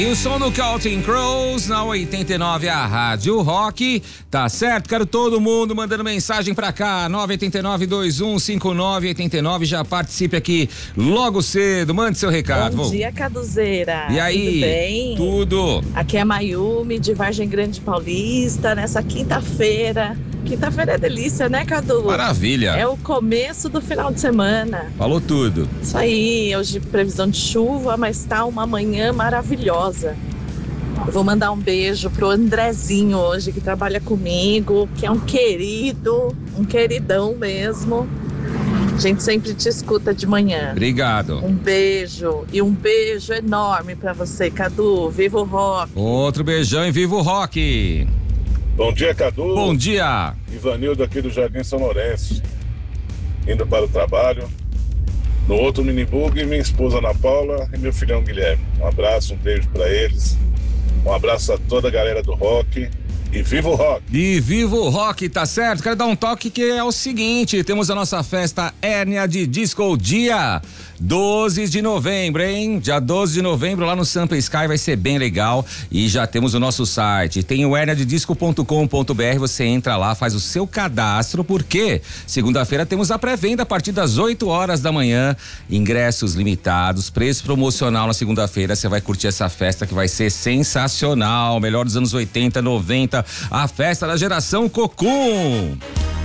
E o som do Counting Crows na 89, a Rádio Rock. Tá certo? Quero todo mundo mandando mensagem pra cá. 989-2159-89. Já participe aqui logo cedo. Mande seu recado. Bom dia, Caduzeira. E aí? Tudo bem? Tudo. Aqui é a Mayumi, de Vargem Grande Paulista, nessa quinta-feira. Quinta-feira é delícia, né, Cadu? Maravilha. É o começo do final de semana. Falou tudo. Isso aí, hoje previsão de chuva, mas tá uma manhã maravilhosa. Eu vou mandar um beijo pro Andrezinho hoje, que trabalha comigo, que é um querido, um queridão mesmo. A gente sempre te escuta de manhã. Obrigado. Um beijo e um beijo enorme pra você, Cadu. Viva o rock. Outro beijão e viva o rock. Bom dia, Cadu. Bom dia. Ivanildo aqui do Jardim São Lourenço. Indo para o trabalho. No outro minibug, minha esposa Ana Paula e meu filhão Guilherme. Um abraço, um beijo para eles. Um abraço a toda a galera do rock. E viva o rock! E viva o rock, tá certo? Quero dar um toque que é o seguinte, temos a nossa festa Hérnia de Disco dia 12 de novembro, hein? Dia 12 de novembro lá no Sampa Sky vai ser bem legal e já temos o nosso site, tem o herniadedisco.com.br, você entra lá, faz o seu cadastro, porque segunda-feira temos a pré-venda a partir das 8 horas da manhã, ingressos limitados, preço promocional na segunda-feira, você vai curtir essa festa que vai ser sensacional, melhor dos anos 80, 90, a festa da geração Cocum.